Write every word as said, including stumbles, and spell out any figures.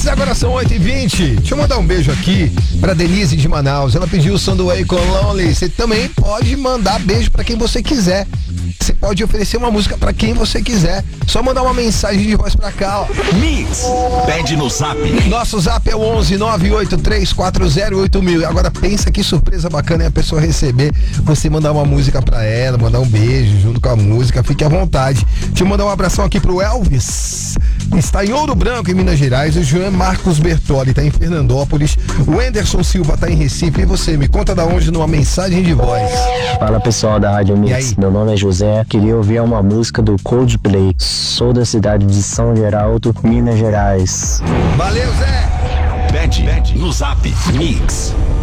agora são oito e vinte. Deixa eu mandar um beijo aqui pra Denise de Manaus. Ela pediu o som do Akon Lonely. Você também pode mandar beijo pra quem você quiser. Você pode oferecer uma música pra quem você quiser. Só mandar uma mensagem de voz pra cá, ó. Mix, pede no zap. Nosso zap é o onze nove oito três quatro zero oito mil. Agora pensa que surpresa bacana é a pessoa receber, você mandar uma música pra ela, mandar um beijo junto com a música. Fique à vontade. Deixa eu mandar um abração aqui pro Elvis. Está em Ouro Branco, em Minas Gerais. O João Marcos Bertoli está em Fernandópolis. O Anderson Silva está em Recife. E você, me conta da onde numa mensagem de voz. Fala pessoal da Rádio Mix, meu nome é José. Queria ouvir uma música do Coldplay. Sou da cidade de São Geraldo, Minas Gerais. Valeu, Zé! Pede, pede no zap. Mix.